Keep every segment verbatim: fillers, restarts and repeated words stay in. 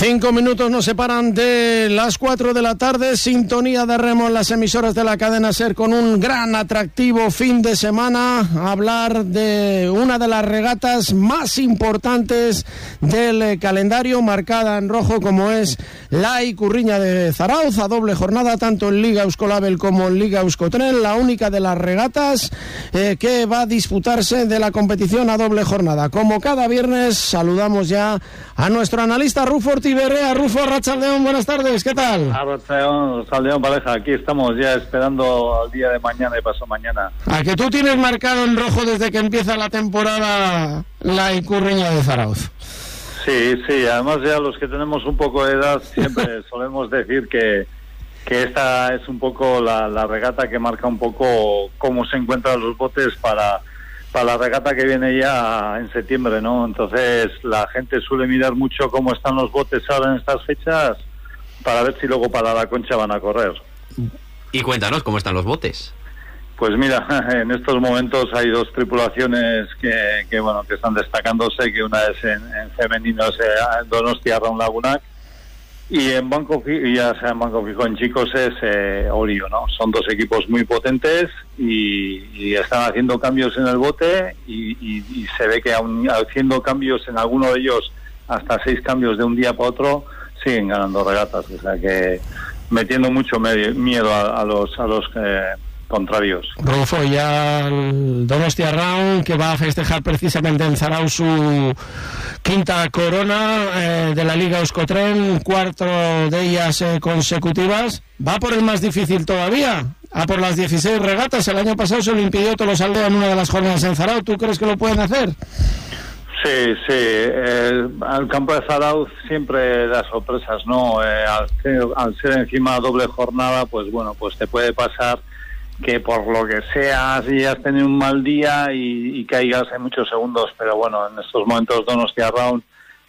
Cinco minutos nos separan de las cuatro de la tarde, sintonía de remo en las emisoras de la cadena SER con un gran atractivo fin de semana, a hablar de una de las regatas más importantes del calendario, marcada en rojo como es la Ikurriña de Zarautz, a doble jornada tanto en Liga Euskolabel como en Liga Euskotren, la única de las regatas eh, que va a disputarse de la competición a doble jornada. Como cada viernes saludamos ya a nuestro analista Rufo Ortiz Berrea. Rufo, Arratsaldeon, buenas tardes, ¿qué tal? Arratsaldeon, Arratsaldeon, pareja, aquí estamos ya esperando al día de mañana y pasado mañana. A que tú tienes marcado en rojo desde que empieza la temporada la Ikurriña de Zarautz. Sí, sí, además ya los que tenemos un poco de edad siempre solemos decir que, que esta es un poco la, la regata que marca un poco cómo se encuentran los botes para... para la regata que viene ya en septiembre, ¿no? Entonces la gente suele mirar mucho cómo están los botes ahora en estas fechas para ver si luego para la Concha van a correr. Y cuéntanos cómo están los botes. Pues mira, en estos momentos hay dos tripulaciones que, que bueno, que están destacándose, que una es en, en femenino, es eh, Donostia Round Lagunak, y en banco fijo, ya sea en banco fijo en chicos es eh, Orio, ¿no? Son dos equipos muy potentes y, y están haciendo cambios en el bote y, y, y se ve que aun haciendo cambios en alguno de ellos, hasta seis cambios de un día para otro, siguen ganando regatas. O sea que metiendo mucho medio, miedo a, a los a los eh, contrarios. Rufo, ya el Donostia Round, que va a festejar precisamente en Zarautz su quinta corona eh, de la Liga Euskotren, cuatro de ellas eh, consecutivas, va por el más difícil todavía, a por las dieciséis regatas. El año pasado se lo impidió Tolosaldea en una de las jornadas en Zarautz. ¿Tú crees que lo pueden hacer? Sí, sí, eh, al campo de Zarautz siempre da sorpresas, ¿no? Eh, al, ser, al ser encima doble jornada, pues bueno, pues te puede pasar que por lo que sea, si has tenido un mal día y, y caigas en muchos segundos, pero bueno, en estos momentos Donostia Round,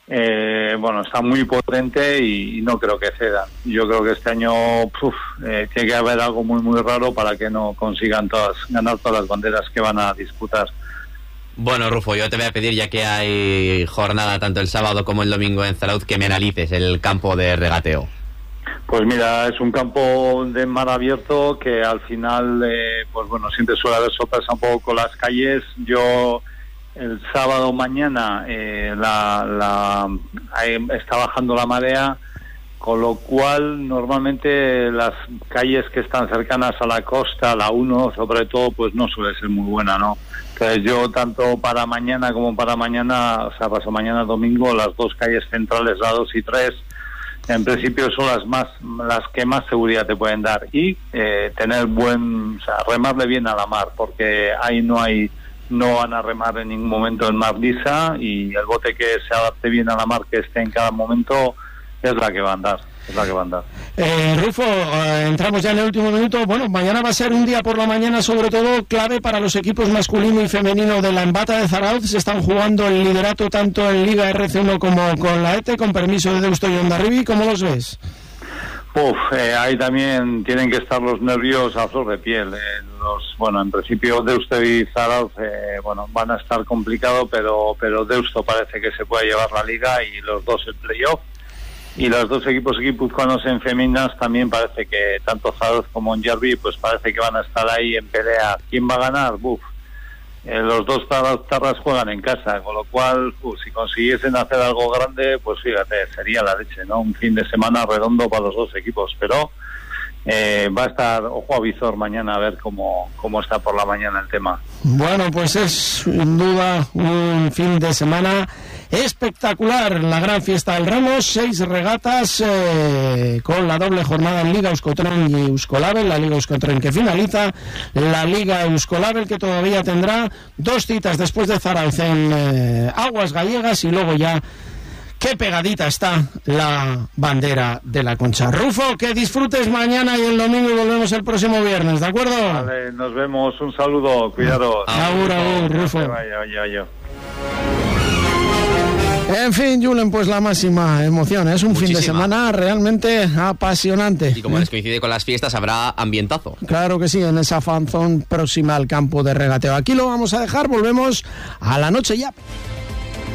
eh, bueno, está muy potente y, y no creo que cedan. Yo creo que este año puf, eh, tiene que haber algo muy muy raro para que no consigan todas ganar todas las banderas que van a disputar. Bueno, Rufo, yo te voy a pedir, ya que hay jornada tanto el sábado como el domingo en Zarautz, que me analices el campo de regateo. Pues mira, es un campo de mar abierto que al final, eh, pues bueno, siempre suele haber sorpresa un poco con las calles. Yo el sábado mañana eh, la, la ahí está bajando la marea, con lo cual normalmente las calles que están cercanas a la costa, la uno sobre todo, pues no suele ser muy buena, ¿no? Entonces yo tanto para mañana como para mañana, o sea, pasado mañana domingo, las dos calles centrales, la dos y tres, en principio son las más las que más seguridad te pueden dar y eh, tener buen, o sea, remarle bien a la mar, porque ahí no hay no van a remar en ningún momento en mar lisa y el bote que se adapte bien a la mar que esté en cada momento es la que va a andar, es la que va a andar. Eh, Rufo, eh, entramos ya en el último minuto. Bueno, mañana va a ser un día por la mañana, sobre todo clave para los equipos masculino y femenino de la Embata de Zarautz. Se están jugando el liderato tanto en Liga R C uno como con la E T E, con permiso de Deusto y Hondarribia. ¿Cómo los ves? Uf, eh, ahí también tienen que estar los nervios a flor de piel. Eh, los, bueno, en principio Deusto y Zarautz, eh, bueno, van a estar complicados, pero pero Deusto parece que se puede llevar la liga y los dos el playoff. Y los dos equipos guipuzcoanos en femeninas también parece que tanto Zarautz como Hondarribia pues parece que van a estar ahí en pelea. ¿Quién va a ganar? Buf. Eh, los dos tarras juegan en casa, con lo cual uf, si consiguiesen hacer algo grande, pues fíjate, sería la leche, ¿no? Un fin de semana redondo para los dos equipos, pero eh, va a estar ojo a visor mañana a ver cómo, cómo está por la mañana el tema. Bueno, pues es sin duda un fin de semana espectacular, la gran fiesta del remo, seis regatas eh, con la doble jornada en Liga Euskotren y Euskolabel, la Liga Euskotren que finaliza, la Liga Euskolabel que todavía tendrá dos citas después de Zarautz en eh, Aguas Gallegas y luego ya qué pegadita está la bandera de la Concha. Rufo, que disfrutes mañana y el domingo y volvemos el próximo viernes, ¿de acuerdo? Vale, nos vemos, un saludo, cuidaros. Agur, agur, Rufo. Vaya, vaya, vaya. En fin, Julen, pues la máxima emoción. Es un Muchísima. fin de semana realmente apasionante. Y como les coincide con las fiestas, habrá ambientazo. Claro que sí, en esa fanzón próxima al campo de regateo. Aquí lo vamos a dejar, volvemos a la noche ya.